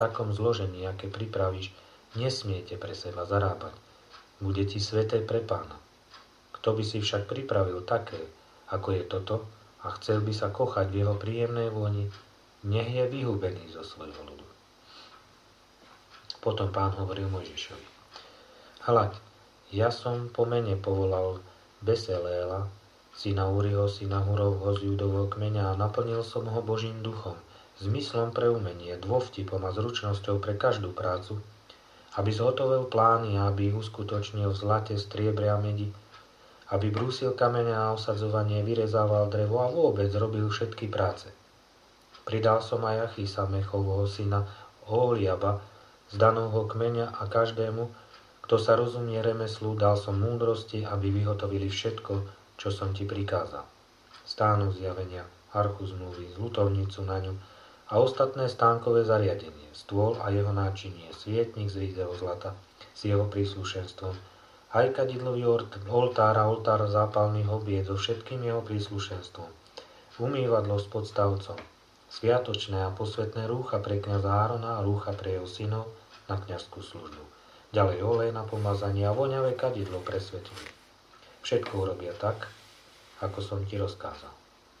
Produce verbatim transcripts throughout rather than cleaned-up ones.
takom zložení, aké pripravíš, nesmiete pre seba zarábať. Bude ti sveté pre Pána. Kto by si však pripravil také, ako je toto, a chcel by sa kochať v jeho príjemnej vôni, nech je vyhubený zo svojho ľudu. Potom Pán hovoril Mojžišovi: Hľaď, ja som po mene povolal Beseléla, syna Úriho, syna Hurovho z Judovho kmeňa, a naplnil som ho Božím duchom, zmyslom pre umenie, dôvtipom a zručnosťou pre každú prácu, aby zhotovil plány a aby ich uskutočnil v zlate, striebre a medi, aby brúsil kamene a osadzovanie, vyrezával drevo a vôbec robil všetky práce. Pridal som aj Achisa, Mechovho syna, Oholiaba, z Danovho kmeňa, a každému, kto sa rozumie remeslu, dal som múdrosti, aby vyhotovili všetko, čo som ti prikázal. Stánok zjavenia, archu zmluvy, zlutovnicu na ňu a ostatné stánkové zariadenie, stôl a jeho náčinie, svietnik z rízeho zlata s jeho príslušenstvom, aj kadidlový oltár a oltár zápalných obied so všetkým jeho príslušenstvom, umývadlo s podstavcom, sviatočné a posvetné rúcha pre kňaza Árona a rúcha pre jeho synov na kňazskú službu. Ďalej olej na pomazanie a voňavé kadidlo pre svetenie. Všetko urobia tak, ako som ti rozkázal.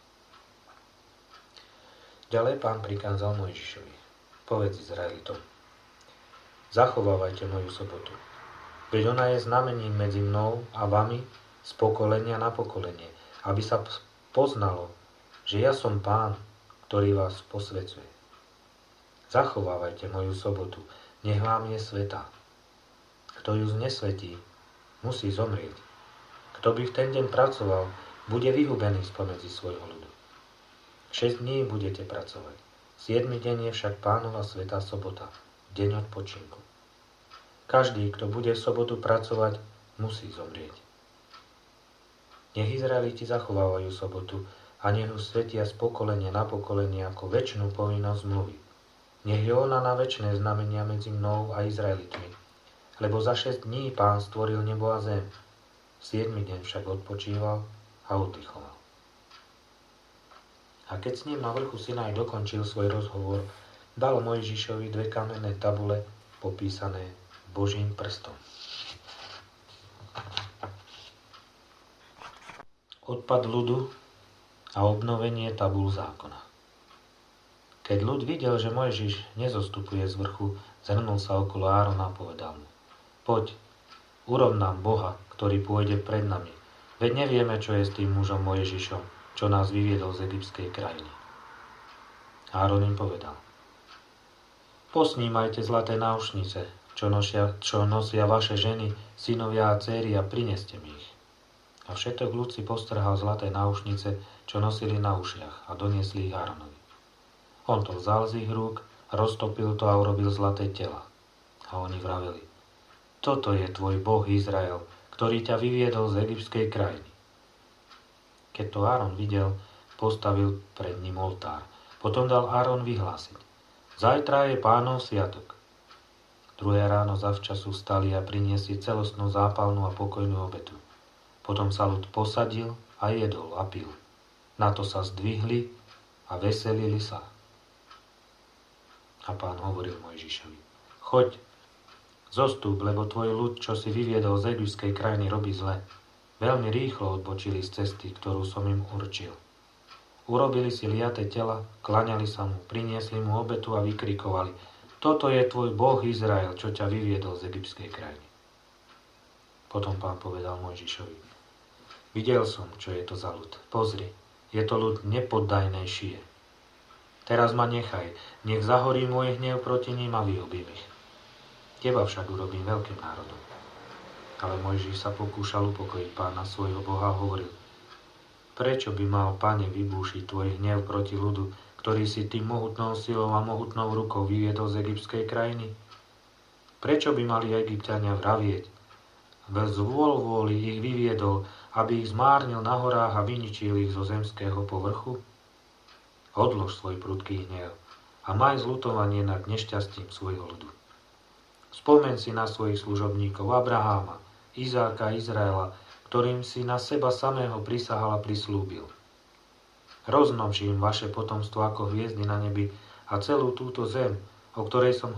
Ďalej Pán prikázal Mojžišovi: Povedz Izraelitom: Zachovávajte moju sobotu, veď ona je znamením medzi mnou a vami z pokolenia na pokolenie, aby sa poznalo, že ja som Pán, ktorý vás posvecuje. Zachovávajte moju sobotu, nech vám je svätá. Kto ju znesvetí, musí zomrieť. Kto by v ten deň pracoval, bude vyhubený spomedzi svojho ľudu. Šesť dní budete pracovať. Siedmy deň je však Pánova svätá sobota, deň odpočinku. Každý, kto bude v sobotu pracovať, musí zomrieť. Nech Izraeliti zachovávajú sobotu a nech ju svetia z pokolenia na pokolenie ako večnú povinnosť zmluvy. Nech je ona na večné znamenia medzi mnou a Izraelitmi, lebo za šesť dní Pán stvoril nebo a zem. Siedmy deň však odpočíval a oddychoval. A keď s ním na vrchu Sinaj dokončil svoj rozhovor, dal Mojžišovi dve kamenné tabule popísané Božím prstom. Odpad ľudu a obnovenie tabul zákona. Keď ľud videl, že Mojžiš nezostupuje z vrchu, zhrnul sa okolo Árona a povedal mu: Poď, urob nám Boha, ktorý pôjde pred nami, veď nevieme, čo je s tým mužom Mojžišom, čo nás vyviedol z egyptskej krajiny. Áron im povedal: Posnímajte zlaté náušnice, čo nosia, čo nosia vaše ženy, synovia a céry, a prineste mi ich. A všetok ľud si postrhal zlaté náušnice, čo nosili na ušiach, a doniesli ich Áronovi. On to vzal z ich rúk, roztopil to a urobil zlaté tela. A oni vraveli: Toto je tvoj Boh Izrael, ktorý ťa vyviedol z egyptskej krajiny. Keď to Áron videl, postavil pred ním oltár. Potom dal Áron vyhlásiť: Zajtra je Pánov sviatok. Druhé ráno zavčasu vstali a priniesli celostnú zápalnú a pokojnú obetu. Potom sa ľud posadil a jedol a pil. Na to sa zdvihli a veselili sa. A Pán hovoril Mojžišovi: Choď, zostúp, lebo tvoj ľud, čo si vyviedol z egyptskej krajiny, robí zle. Veľmi rýchlo odbočili z cesty, ktorú som im určil. Urobili si liaté tela, klaňali sa mu, priniesli mu obetu a vykrikovali: Toto je tvoj Boh Izrael, čo ťa vyviedol z egyptskej krajiny. Potom Pán povedal Mojžišovi: Videl som, čo je to za ľud. Pozri, je to ľud nepoddajnej šie. Teraz ma nechaj, nech zahorí môj hnev proti ním a vyhubím ich. Teba však urobím veľkým národom. Ale Mojžiš sa pokúšal upokojiť Pána svojho Boha a hovoril: Prečo by mal, Pane, vybúšiť tvoj hnev proti ľudu, ktorý si tým mohutnou silou a mohutnou rukou vyviedol z egyptskej krajiny? Prečo by mali Egypťania vravieť: Bez vôľvôli ich vyviedol, aby ich zmárnil na horách a vyničil ich zo zemského povrchu? Odlož svoj prudký hnev a maj zľutovanie nad nešťastím svojho ľudu. Spomeň si na svojich služobníkov Abraháma, Izáka a Izraela, ktorým si na seba samého prisahal a prislúbil. Rozmnož im vaše potomstvo ako hviezdy na nebi a celú túto zem, o ktorej som